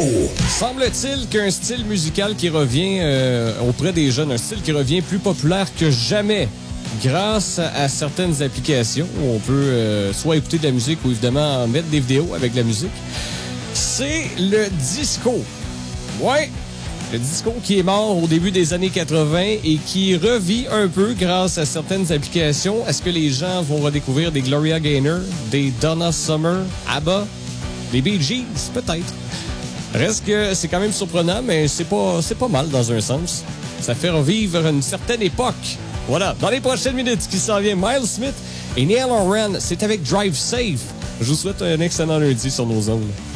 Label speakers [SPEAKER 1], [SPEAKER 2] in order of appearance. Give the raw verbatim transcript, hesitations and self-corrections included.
[SPEAKER 1] Semble-t-il qu'un style musical qui revient euh, auprès des jeunes, un style qui revient plus populaire que jamais grâce à certaines applications où on peut euh, soit écouter de la musique ou évidemment mettre des vidéos avec de la musique, c'est le disco. Ouais, le disco qui est mort au début des années quatre-vingt et qui revit un peu grâce à certaines applications. Est-ce que les gens vont redécouvrir des Gloria Gaynor, des Donna Summer, ABBA, des Bee Gees? Peut-être. Reste que c'est quand même surprenant, mais c'est pas, c'est pas mal dans un sens. Ça fait revivre une certaine époque. Voilà, dans les prochaines minutes, ce qui s'en vient, Miles Smith et Neil Horan, c'est avec Drive Safe. Je vous souhaite un excellent lundi sur nos ondes.